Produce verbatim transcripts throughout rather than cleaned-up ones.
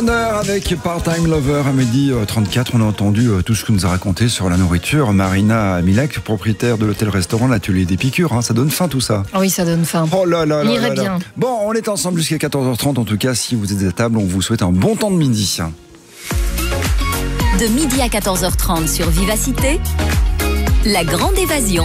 Wonder avec Part-Time Lover à midi trente-quatre. On a entendu tout ce que nous a raconté sur la nourriture Marina Milek, propriétaire de l'hôtel-restaurant L'Atelier des Piqûres. Hein, ça donne faim tout ça. Oui, ça donne faim. Oh là là là, là, là, bien. là. Bon, on est ensemble jusqu'à quatorze heures trente. En tout cas, si vous êtes à table, on vous souhaite un bon temps de midi. De midi à quatorze heures trente sur Vivacité, la grande évasion.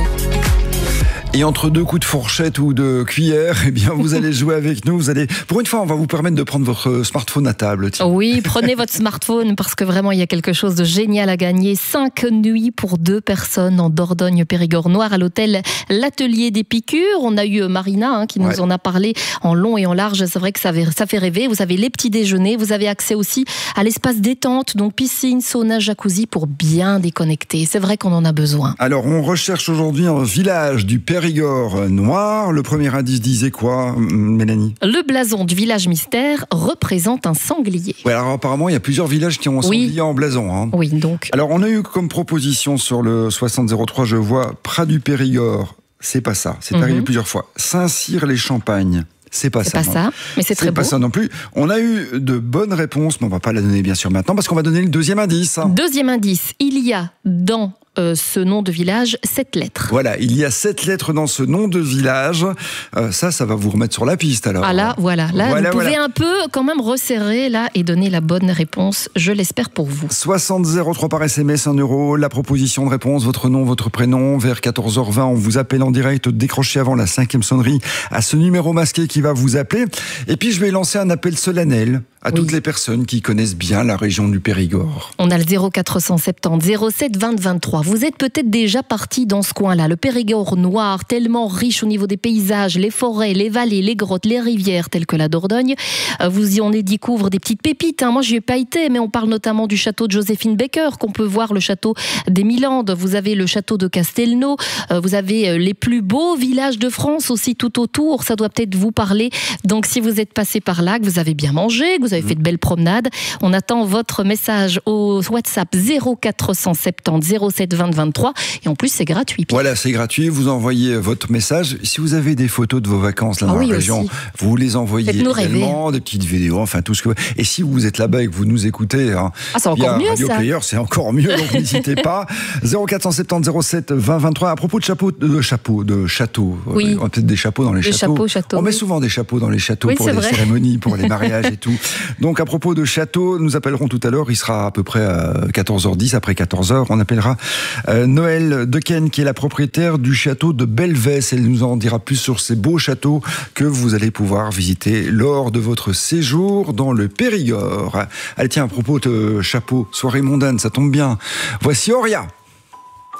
Et entre deux coups de fourchette ou de cuillère, eh bien, vous allez jouer avec nous. Vous allez, pour une fois, on va vous permettre de prendre votre smartphone à table. Tiens. Oui, prenez votre smartphone parce que vraiment, il y a quelque chose de génial à gagner. Cinq nuits pour deux personnes en Dordogne-Périgord-Noire à l'hôtel L'Atelier des Piqûres. On a eu Marina hein, qui nous ouais. en a parlé en long et en large. C'est vrai que ça, ça fait rêver. Vous avez les petits déjeuners. Vous avez accès aussi à l'espace détente, donc piscine, sauna, jacuzzi pour bien déconnecter. C'est vrai qu'on en a besoin. Alors, on recherche aujourd'hui un village du Périgord noir. Le premier indice disait quoi, Mélanie? Le blason du village mystère représente un sanglier. Ouais, alors apparemment, il y a plusieurs villages qui ont un sanglier oui. en blason. Hein. Oui, donc. Alors, on a eu comme proposition sur le soixante zéro trois, je vois Prat du Périgord. C'est pas ça. C'est mm-hmm. arrivé plusieurs fois. Saint-Cyr-les-Champagnes. C'est pas c'est ça. C'est pas non. ça, mais c'est très beau. beau. C'est pas ça non plus. On a eu de bonnes réponses, mais on va pas la donner bien sûr maintenant parce qu'on va donner le deuxième indice. Deuxième indice. Il y a dans Euh, ce nom de village, sept lettres. Voilà, il y a sept lettres dans ce nom de village. Euh, ça, ça va vous remettre sur la piste alors. Ah là, voilà. Là, voilà, vous pouvez voilà. un peu quand même resserrer là et donner la bonne réponse. Je l'espère pour vous. soixante zéro trois par S M S, un euro. La proposition de réponse, votre nom, votre prénom. Vers quatorze heures vingt, on vous appelle en direct. Décrochez avant la cinquième sonnerie à ce numéro masqué qui va vous appeler. Et puis, je vais lancer un appel solennel à oui. toutes les personnes qui connaissent bien la région du Périgord. On a le zéro quatre cent soixante-dix zéro sept vingt vingt-trois. Vous êtes peut-être déjà parti dans ce coin-là, le Périgord noir, tellement riche au niveau des paysages, les forêts, les vallées, les grottes, les rivières, telles que la Dordogne. Vous y en découvrez des petites pépites. Hein. Moi, je n'y ai pas été, mais on parle notamment du château de Joséphine Baker, qu'on peut voir, le château des Milandes. Vous avez le château de Castelnau. Vous avez les plus beaux villages de France aussi tout autour. Ça doit peut-être vous parler. Donc, si vous êtes passé par là, que vous avez bien mangé, que vous avez fait de belles promenades, on attend votre message au WhatsApp zéro quatre cent soixante-dix zéro sept vingt vingt-trois. Et en plus, c'est gratuit. Pierre. Voilà, c'est gratuit. Vous envoyez votre message. Si vous avez des photos de vos vacances là, ah dans oui, la région, aussi. vous les envoyez également, des petites vidéos, enfin tout ce que. Et si vous êtes là-bas et que vous nous écoutez, hein, ah, c'est encore mieux Radio ça. Player, c'est encore mieux. Donc n'hésitez pas. zéro quatre cent soixante-dix zéro sept vingt vingt-trois. À propos de chapeaux, de chapeaux, de châteaux. Oui. On a peut-être des chapeaux dans les des châteaux. Chapeaux, châteaux, On met oui. souvent des chapeaux dans les châteaux oui, pour les vrai. cérémonies, pour les mariages et tout. Donc à propos de châteaux, nous appellerons tout à l'heure. Il sera à peu près à quatorze heures dix. Après quatorze heures, on appellera euh, Noël Dequesne, qui est la propriétaire du château de Belvès. Elle nous en dira plus sur ces beaux châteaux que vous allez pouvoir visiter lors de votre séjour dans le Périgord. Allez, tiens, à propos de chapeau, soirée mondaine, ça tombe bien. Voici Auria.